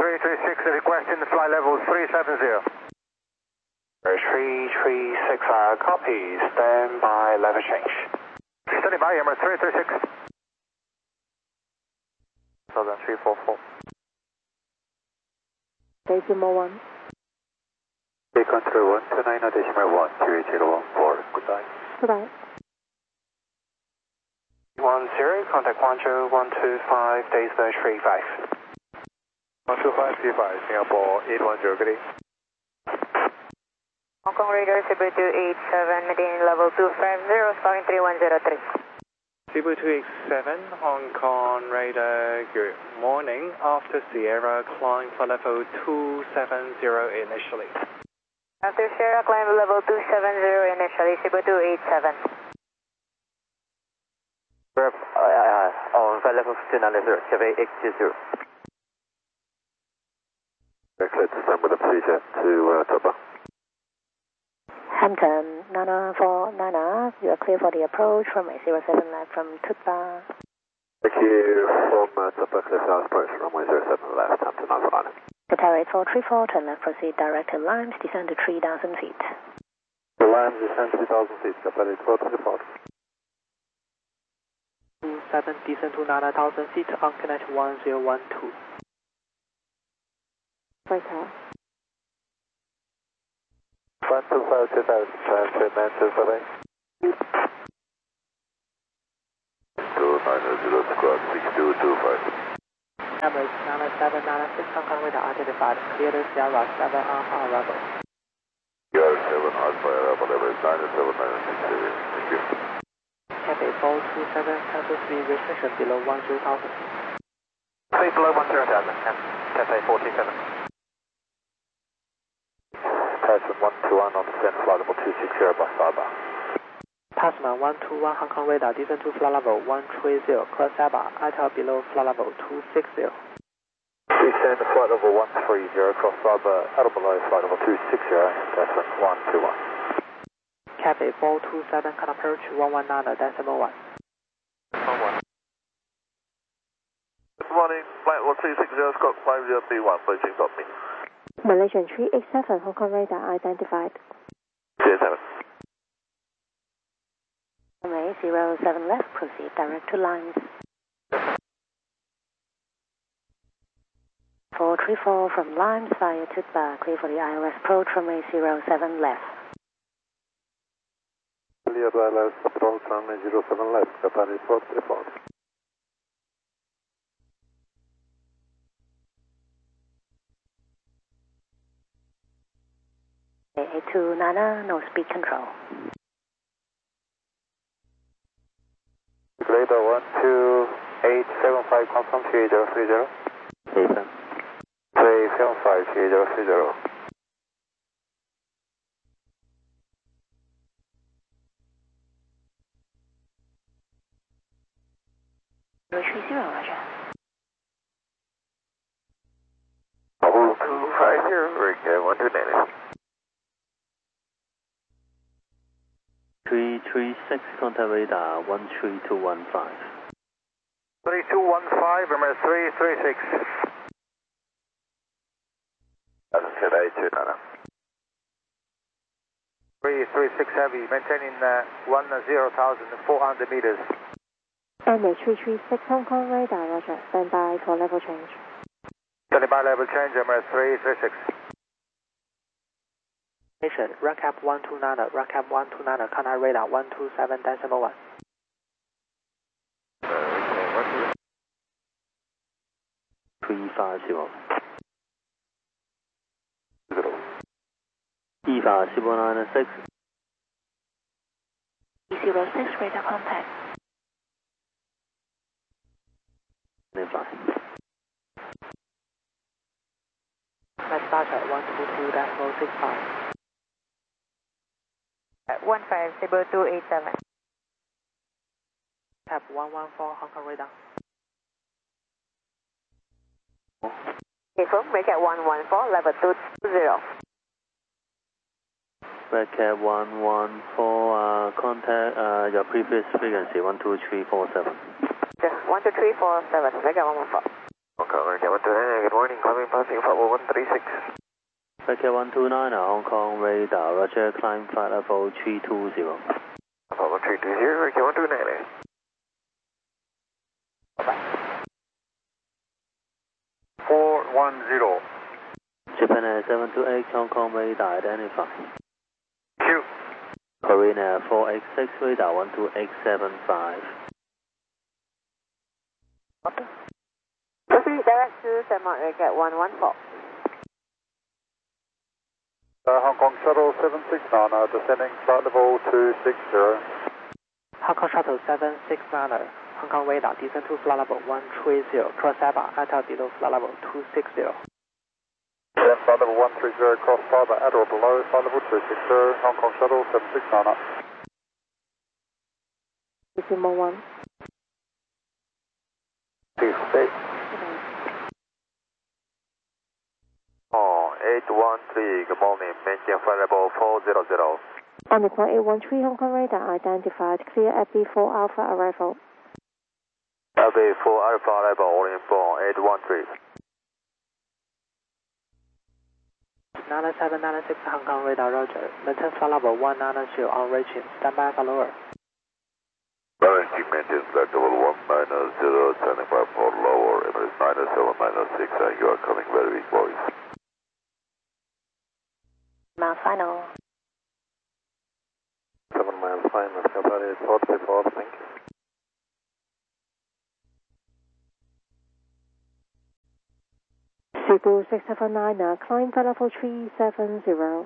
336 requesting the flight level 370. 336, copy, stand by, level change. Standing by, Emirates 336. Southern 344. Decimal 1. Control 129.128.014. Goodbye. Goodbye. 10, contact Guangzhou 125, days 35. 12535, Singapore 810, good day. Hong Kong radar Cebu 287, maintaining level 250, starting 3103. Cebu 287, Hong Kong radar, good morning. After Sierra, climb for level 270 initially. After Sierra, climb level 270 initially, Cebu 287. On flight level 59, Cafe X20. Clear to stand with a procedure to Toba. Hampton, Nana 4 Nana, you are clear for the approach from 807 left from Tutba. Thank you from Toba, clear south approach runway 07 left, Hampton 949. Qatar 8434, turn left, proceed direct to Limes, descend to 3,000 feet. The Limes descend 2,000 feet, Qatar 8434. 27, descend to 9,000 feet, on connect 1012. Breaker. 125 2000, transfer 927. 290 squad 6225. Emirates 9796, Hong Kong radar identified, clear to Sierra 7 Alpha arrival. Sierra 7 Alpha arrival, Emirates 97960. Thank you. Cafe 427, cancel speed restriction below 10,000 feet. Speed below 10,000, Cafe 427. Passman 121 on descent, flight level 260 by Sabah. Passman 121, Hong Kong radar, descend to flight level 130, cross Sabah, ITAR below flight level 260. Descend to flight level 130, cross Sabah, out below flight level 260, Passman 121. Cafe 427, can approach 119.1. Good morning, flight level 260, Scott 50B1, approaching got me. Malaysian 387, Hong Kong radar identified. 07. Runway 07 left, proceed direct to Limes. 434 from Limes via Tutba, clear for the ILS approach, runway 07 left. Clear ILS approach, runway 07 left, Qatar 8434. 882 Nana, no speed control. Radar 12875, confirm 3030. Listen. 375 3030. Roger. 250, Rick, 129. 336, contact radar 13215. 3215, Emirates 336. That's it, 829. 336 heavy, maintaining 10,400 meters. MH336 Hong Kong radar, roger. Stand by for level change. Standing by level change, Emirates 336. Nation, RunCap 129, RunCap 129, contact radar 127.1. 350. 25096. 306 radar contact. Nearby. Let's start at 122.65. 15, Cebu 287. Tap 114, Hong Kong radar. Confirm, make at 114, level 220. Redcat 114, contact your previous frequency 12347. 12347, make at 114. Okay, good morning, climbing passing 136. Packet 129, Hong Kong radar, Roger, climb flight level 320. Apollo 320, Packet 129. Bye-bye. 410. Japan Air 728, Hong Kong radar, identify. Q. Korean Air 486, radar 12875. Proceed direct to Denmark, get 114. Hong Kong Shuttle 769, descending flight level 260. Hong Kong Shuttle 769, Hong Kong radar, descend to flight level 130, cross Aba, ATAL below flight level 260. Then flight level 130, cross Fiber, ATAL below flight level 260, Hong Kong Shuttle 769. Decimal 1. 268. 813, good morning, maintain flight level 400. On report 813 Hong Kong radar identified, clear at B4 Alpha arrival. LB4 Alpha arrival, all inbound 813. 9796 Hong Kong radar, Roger. Maintain flight level 190 on reaching, stand by for lower. Currently maintain flight level 190, standing by for lower, Emirates 9796, and you are coming very weak, boys. Mount final. 7 miles final, Calvary, port before, thank you. Cebu 679, climb flight level 370.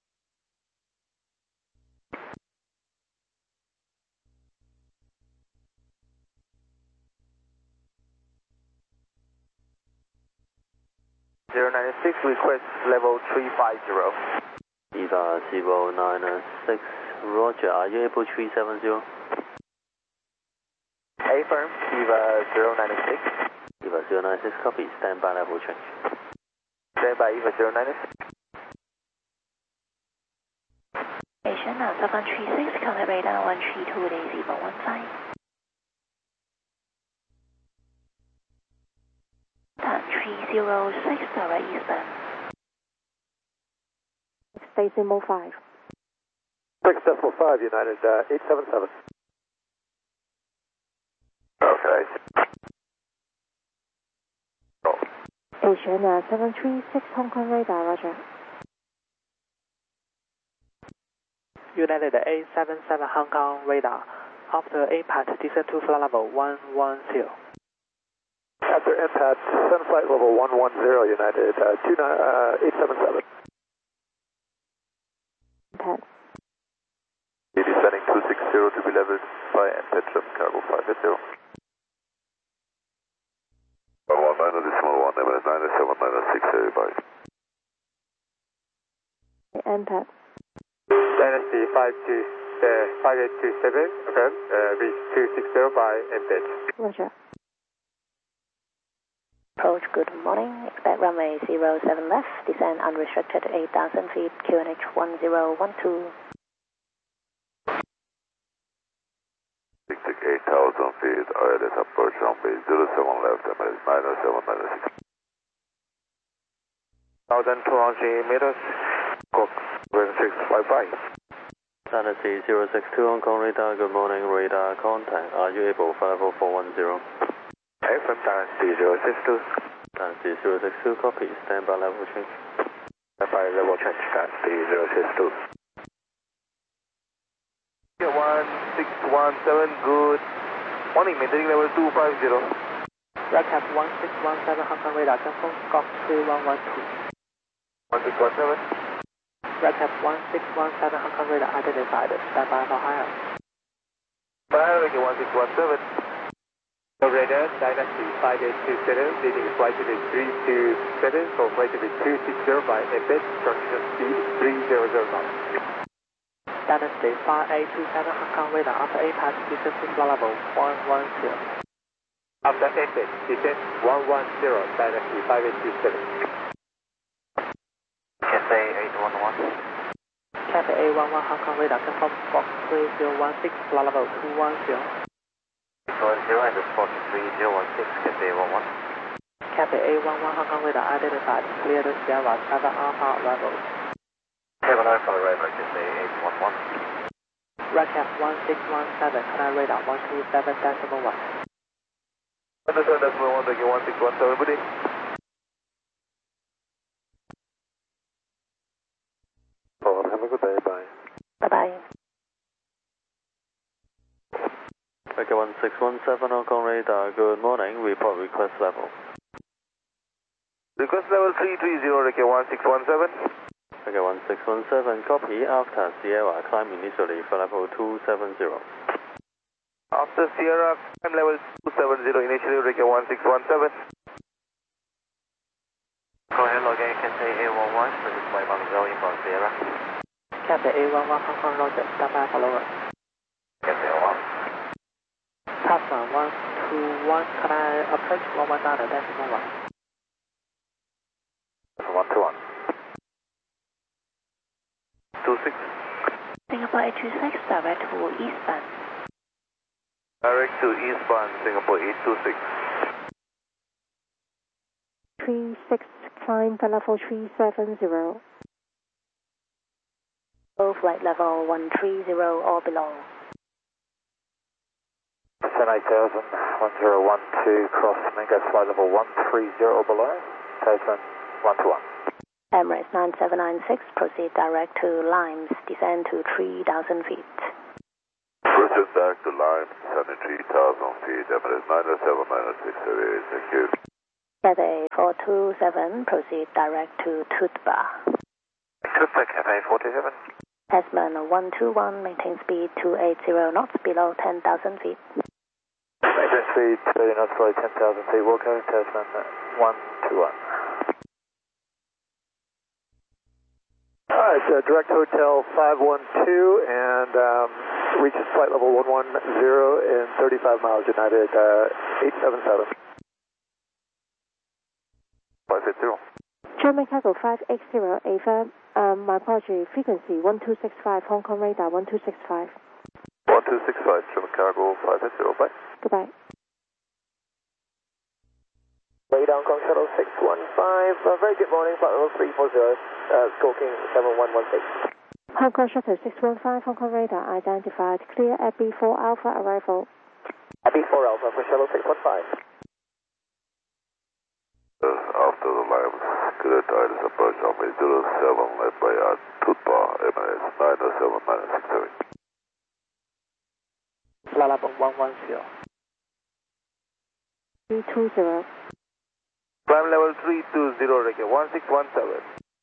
Request level 350. Eva 096, Roger, are you able 370? Affirm, Eva 096. Eva 096, copy, stand by level change. Stand by Eva 096. Asian 736, contact radar 132 with A015. 306, direct eastbound. Decimal 5. 6.5, United 877. Okay. Asian 736 Hong Kong radar, Roger. United 877 Hong Kong radar. After impact, descend to flight level 110. After impact, send flight level 110, United 877. Impact. Descending 260 to be leveled by Anthem Cargo 580. 119.1, Emirates 9796, everybody. Impact. Dynasty 5827, okay, reach 260 by Impact. Roger. Approach, good morning. Expect runway 07 left. Descend unrestricted 8,000 feet. QNH 1012. 8,000 feet, ILS approach runway 07 left, Emirates 9796. 1,200 meters, Cook 1655. Dynasty 062, Hong Kong radar, good morning, radar contact. Are you able, flight level 410? FM Dynasty 062. Dynasty 062, copy, stand by level change. Stand by level change, Dynasty 062. 1617, good morning, maintaining level 250. Redcap 1617 Hong Kong radar, confirm Scott 3112. 1617. Redcap 1617 Hong Kong radar identified, stand by for higher. Fire 1617. Radar Dynasty 5827, leading flight to 327, for flight to 260 by Impact, transition speed 300 knots. Dynasty 5827 Hong Kong radar, after impact, descend to flight level 110. After Impact, descend 110, Dynasty 5827. Cathay 811. Cathay 811 Hong Kong radar, confirm Fox 3016, flight level 210. 210 and 43016, Cathay 811. Cathay A11 Hong Kong radar identified, clear to Sierra 7 Alpha arrival. 7 Alpha arrival, Cathay 811. Redcap 1617, Canal radar 127.1. 127.1, taking 1617, buddy. Oh, have a good day, bye. Bye-bye. Okay, 1617 Hong Kong radar, good morning, report request level. Request level 330, okay, 1617. Okay, 1617, copy, after Sierra, climb initially for level 270. After Sierra, climb level 270, initially, okay, 1617. Go ahead, log in, Cathay A11, this is my Mangzhou inbound Sierra. Cathay A11 Hong Kong roger, standby follower. Cathay A11. Plasma 121, can I approach 119.1? 121. 26. Singapore 826, direct to eastbound. Direct to eastbound, Singapore 826. 36, climb for level 370. Low flight level 130 or below. 70,000, 1012, cross Mingo flight level 130 or below, Tasman 121. Emirates 9796, proceed direct to Limes, descend to 3,000 feet. Proceed direct to Limes, descending 3,000 feet, Emirates 9796, thank you. Cathay 427, proceed direct to Tutba. Tutba, Cathay 427. Tasman 121, maintain speed 280 knots below 10,000 feet. Maintain speed 280 knots below 10,000 feet, Wilco, Tasman 121. Alright, direct hotel 512 and reaches flight level 110 and 35 miles United 877. 580. German Cargo 580, AFM, my apology, frequency 1265, Hong Kong radar 1265. 1265, German Cargo 580, bye. Goodbye. Radar Hong Kong Shuttle 615, very good morning, flight level 340, stalking 7116. Hong Kong Shuttle 615, Hong Kong radar identified, clear at B4 Alpha arrival. At B4 Alpha for Shuttle 615. After the Limes, clear Titus approach on me 07 led by Tutba, Emirates 90796. Flight level 110. 320. Climb level 320, okay, 1617.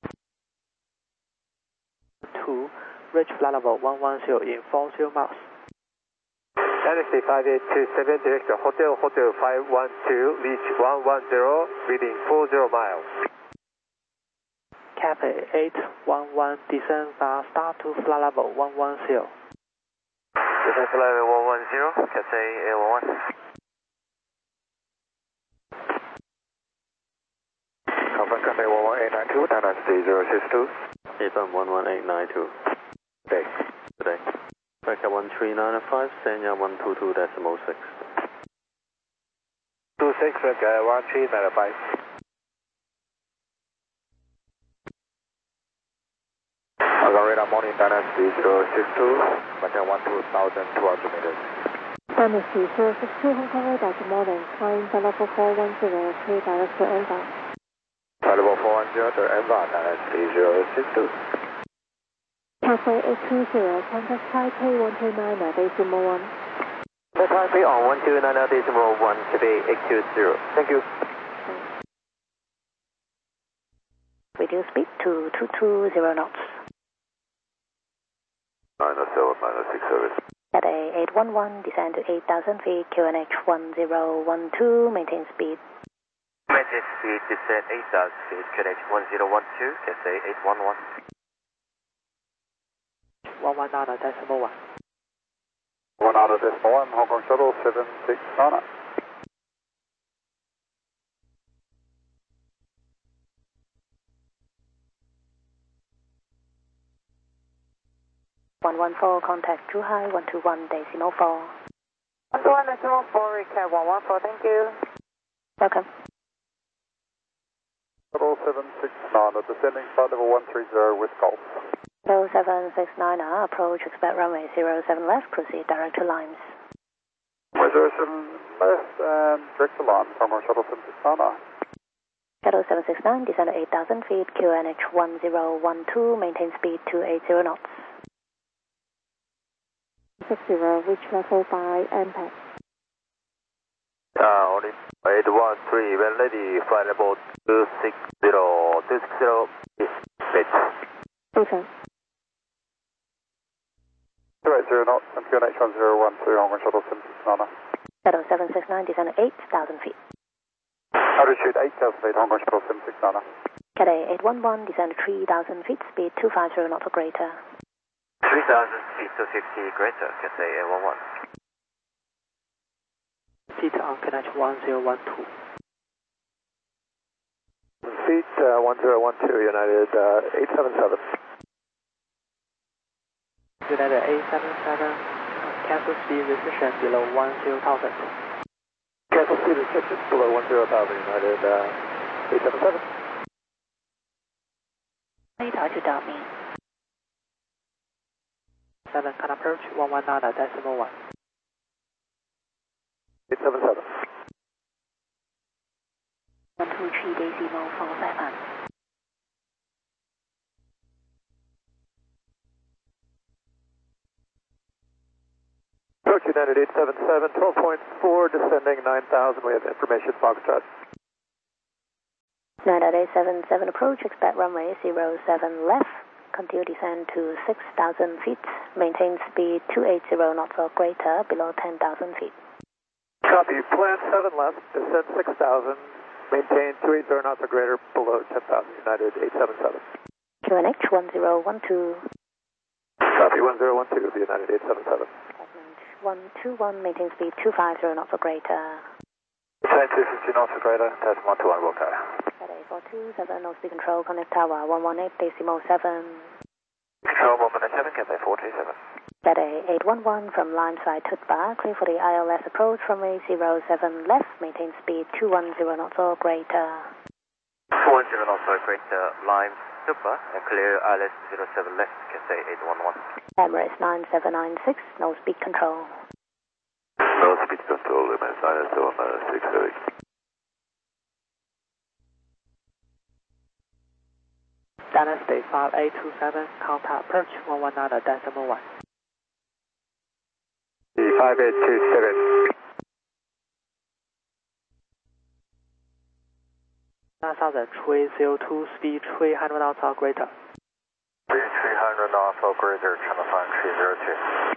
2, reach flight level 110 in 40 miles. Galaxy 5827, direct to Hotel 512, reach 110, reading 40 miles. Cathay 811, descend fast, start to flight level 110. Descend flight level 110, Cathay A11. Confirm Cathay 11892, Dynasty 062. AFM 11892. Today. Today. Record 1395, Sanya 122.6. 26, record 1395. Hong Kong radar morning, Dynasty 062, record 12,200 meters. Dynasty 062, Hong Kong radar, good morning, climb for level 410, clear direct to Enva. Level 410 to Enva, Dynasty 062. Cathay 820, contact Taipei 129, decimal 1. Taipei on 129.1, Cathay 820. Thank you. Reduce speed to 220 knots. 907, 967. Cathay 811, descend to 8,000 feet, QNH 1012, maintain speed. Maintain speed, descend 8,000 feet, QNH 1012, Cathay 811. 119.1. 119.1, Hong Kong Shuttle 769. 114, contact Zhuhai 121.4. 121.4, recap 114, thank you. Welcome. Shuttle 769, descending flight level 130 with Golf. 0769, approach, expect runway 07 left, proceed direct to Limes. 07 left and direct to Limes, Hong Kong Shuttle 769. Shuttle 769, descend at 8,000 feet, QNH 1012, maintain speed 280 knots. 60, reach level by MPAC. Only 813, when ready, flight level 260, 260, pitch. Okay. 280 knots and QNH 1012, Hong Kong Shuttle 769. Shuttle 769, descend at 8,000 feet. Altitude 8,000 feet, Hong Kong Shuttle 769. Cathay 811, descend 3,000 feet, speed 250 knots or greater. 3,000 feet, 250 greater, Cathay 811. Seat on QNH 1012. Seat 1012, United 877. United 877, cancel speed restriction below 10,000. Cancel speed restriction below 10,000, United 877. Radar to Darby. 7 can approach 119.1. 877. 123 decimal 47. Approach United 877, 12.4, descending 9,000. We have information, Foxtrot. United 877 approach, expect runway 07 left, continue descend to 6,000 feet, maintain speed 280 knots or greater below 10,000 feet. Copy, plan 7 left, descend 6,000, maintain 280 knots or greater below 10,000, United 877. QNH 1012. Copy, 1012, the United 877. 121, maintain speed 250 knots or greater. 250 knots or greater, Tasman 121 Wilco. Cathay 427, no speed control, connect tower 118 decimal 7. Control 117, Cathay 427. Cathay 811 from line side Tutba, clear for the ILS approach from a 07 left, maintain speed 210 knots or greater. 210 knots or greater, Lime Super, and clear ILS 07 left, Cathay 811. Emirates 9796, no speed control. No speed control, Emirates ILS 768. Dynasty 5827, contact approach 119.1. 5827. 9,000, 302, speed 300 knots or greater. Speed 300 knots or greater, channel 5302.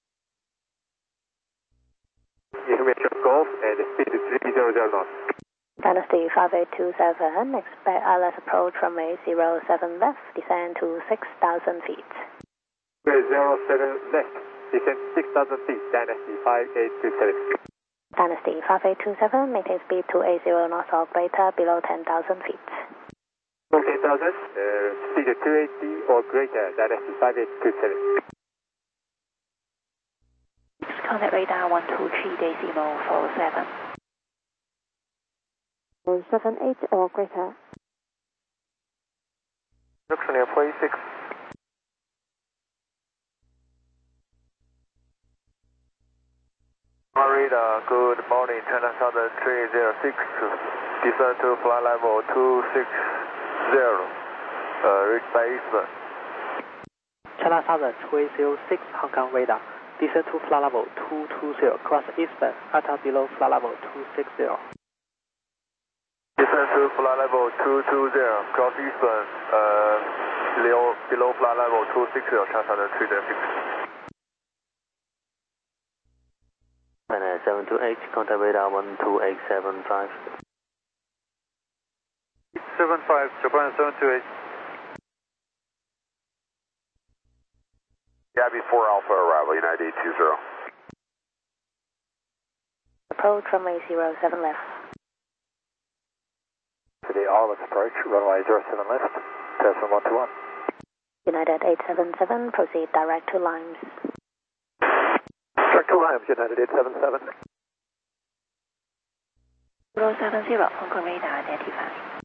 Information Golf and speed 300 knots. Dynasty 5827, expect ILS approach from a 07 left, descend to 6,000 feet. 07 left, descend 6,000 feet, Dynasty 5827. Dynasty 5827, maintain speed 280 knots or greater below 10,000 feet. 10,000, speed 280 or greater, Dynasty 5827. Contact radar 123 decimal 47. 78 or greater. Looks near 46. Radar, good morning, China Southern 306, descend to flight level 260, reach by Eastman. China Southern 306, Hong Kong radar, descend to flight level 220, cross Eastman, at below flight level 260. Descend to flight level 220, cross Eastman, below flight level 260, China Southern 306. 728, contact radar 12875. 75, Japan 728. Gabby 4 Alpha arrival, United 820. Approach from a 07 left. To the Arliss approach, runway 07 left, Tasman 121. United 877, proceed direct to Limes. Direct to Limes, United 877. 070, Hong Kong radar identified.